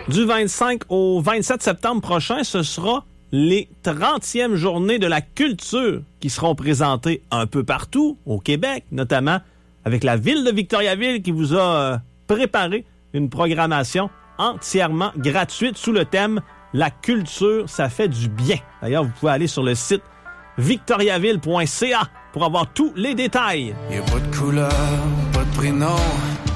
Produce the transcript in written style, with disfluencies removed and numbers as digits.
Du 25 au 27 septembre prochain, ce sera les 30e journées de la culture qui seront présentées un peu partout au Québec, notamment avec la ville de Victoriaville qui vous a préparé une programmation entièrement gratuite sous le thème « La culture, ça fait du bien ». D'ailleurs, vous pouvez aller sur le site victoriaville.ca pour avoir tous les détails. Y a pas de couleur, pas de prénom,